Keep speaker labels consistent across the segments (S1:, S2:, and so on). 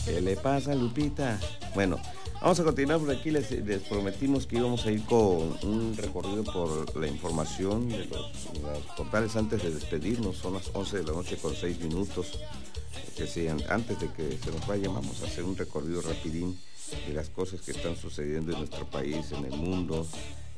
S1: ¿Qué le pasa, Lupita? Bueno, vamos a continuar por aquí. Les prometimos que íbamos a ir con un recorrido por la información de los portales antes de despedirnos. Son las 11 de la noche con 6 minutos. Que sean, antes de que se nos vaya, vamos a hacer un recorrido rapidín de las cosas que están sucediendo en nuestro país, en el mundo,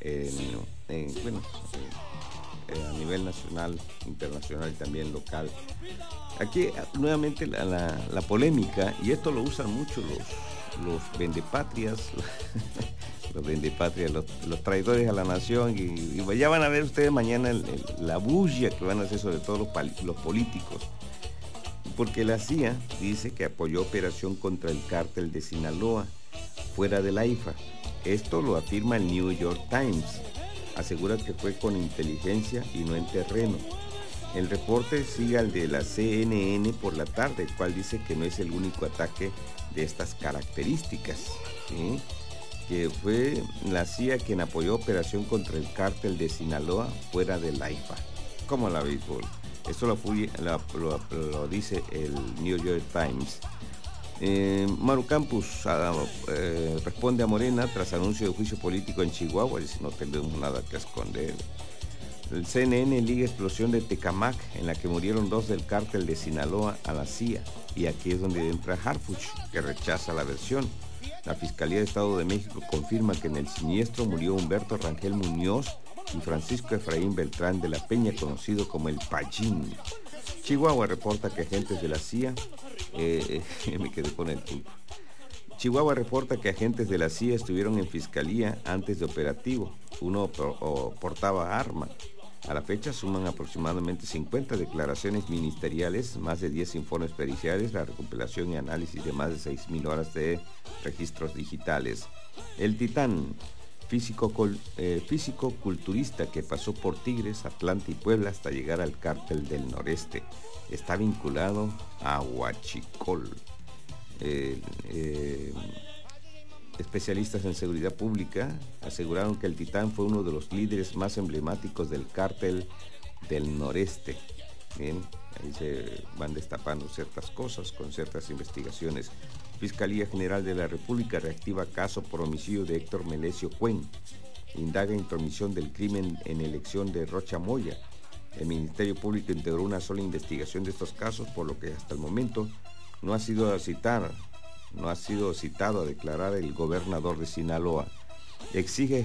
S1: a nivel nacional, internacional y también local. Aquí nuevamente la polémica, y esto lo usan mucho los vendepatrias, los vendepatrias, los traidores a la nación, y ya van a ver ustedes mañana la bulla que van a hacer sobre todo los políticos, porque la CIA dice que apoyó operación contra el cártel de Sinaloa fuera del AIFA. Esto lo afirma el New York Times. Asegura que fue con inteligencia y no en terreno. El reporte sigue al de la CNN por la tarde, el cual dice que no es el único ataque de estas características, ¿sí? Que fue la CIA quien apoyó operación contra el cártel de Sinaloa fuera del AIFA. ¿Cómo la béisbol? Esto lo dice el New York Times. Maru Campos responde a Morena tras anuncio de juicio político en Chihuahua. Dice: no tenemos nada que esconder. El CNN liga explosión de Tecamac, en la que murieron 2 del cártel de Sinaloa, a la CIA. Y aquí es donde entra Harfuch, que rechaza la versión. La Fiscalía de Estado de México confirma que en el siniestro murió Humberto Rangel Muñoz y Francisco Efraín Beltrán de la Peña, conocido como el Pachín. Chihuahua reporta que agentes de la CIA... me quedé con el punto. Chihuahua reporta que agentes de la CIA estuvieron en fiscalía antes de operativo. Uno portaba arma. A la fecha suman aproximadamente 50 declaraciones ministeriales, más de 10 informes periciales, la recopilación y análisis de más de 6,000 horas de registros digitales. El Titán, físico-culturista que pasó por Tigres, Atlanta y Puebla hasta llegar al cártel del Noreste, está vinculado a Huachicol. Especialistas en seguridad pública aseguraron que el Titán fue uno de los líderes más emblemáticos del cártel del Noreste. Bien, ahí se van destapando ciertas cosas con ciertas investigaciones. Fiscalía General de la República reactiva caso por homicidio de Héctor Melesio Cuen. Indaga intromisión del crimen en elección de Rocha Moya. El Ministerio Público integró una sola investigación de estos casos, por lo que hasta el momento no ha sido citado a declarar el gobernador de Sinaloa. Exige